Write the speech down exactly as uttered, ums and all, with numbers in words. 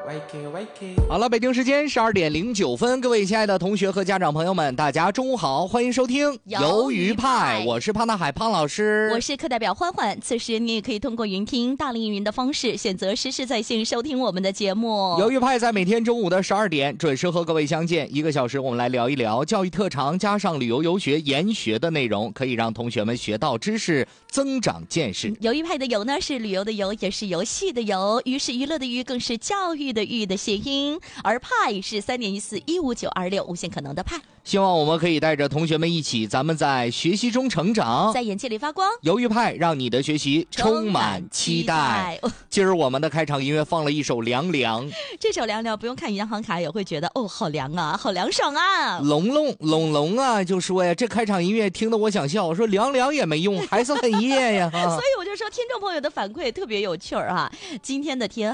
好了，北京时间十二点零九分，各位亲爱的同学和家长朋友们，大家中午好，欢迎收听鱿鱼派，我是胖大海胖老师， 我是课代表欢欢。此时你也可以通过云听大凌云的方式选择实时在线收听我们的节目。 鱿鱼派在每天中午的十二点准时和各位相见，一个小时我们来聊一聊教育特长加上旅游游学研学的内容，可以让同学们学到知识，增长见识。 鱿鱼派的游呢是旅游的游，也是游戏的游，娱是娱乐的娱，更是教育的育的谐音，而派是三点一四一五九二六无限可能的派。 希望我们可以带着同学们一起，咱们在学习中成长， 在眼界里发光。 鱿鱼派让你的学习充满期待。今儿我们的开场音乐放了一首凉凉， 这首凉凉不用看银行卡也会觉得哦，好凉啊，好凉爽啊。 龙龙龙龙啊，就说呀，这开场音乐听得我想笑，我说凉凉也没用，还是很热呀。 所以我就说听众朋友的反馈特别有趣儿啊。今天的天